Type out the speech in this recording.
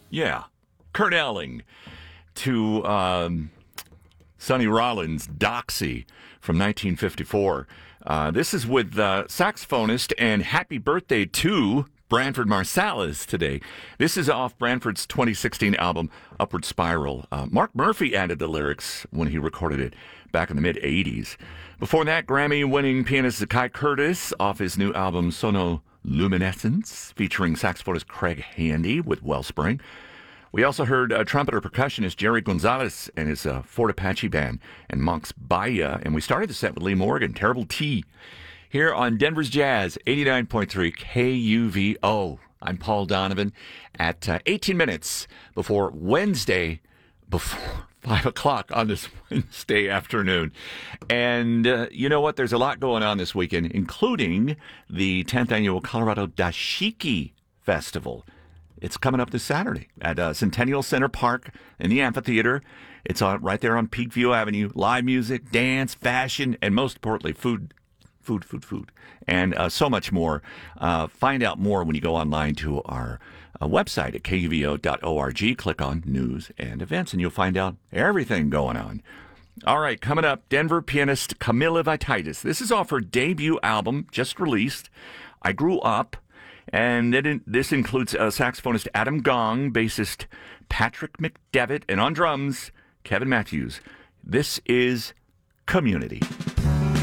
Yeah. Kurt Elling to Sonny Rollins' Doxy from 1954. This is with saxophonist and happy birthday to Branford Marsalis today. This is off Branford's 2016 album, Upward Spiral. Mark Murphy added the lyrics when he recorded it back in the mid-'80s. Before that, Grammy-winning pianist Zakai Curtis off his new album, Sono Luminescence, featuring saxophonist Craig Handy with Wellspring. We also heard trumpeter percussionist Jerry Gonzalez and his Fort Apache Band and Monks Bahia. And we started the set with Lee Morgan, Terrible T, here on Denver's Jazz, 89.3 KUVO. I'm Paul Donovan at 18 minutes before 5 o'clock on this Wednesday afternoon. And you know what? There's a lot going on this weekend, including the 10th annual Colorado Dashiki Festival. It's coming up this Saturday at Centennial Center Park in the amphitheater. It's right there on Peakview Avenue. Live music, dance, fashion, and most importantly, food, and so much more. Find out more when you go online to our website at kuvo.org. Click on News and Events, and you'll find out everything going on. All right, coming up, Denver pianist Camila Vititis. This is off her debut album, just released, I Grew Up. And this includes saxophonist Adam Gong, bassist Patrick McDevitt, and on drums, Kevin Matthews. This is Community.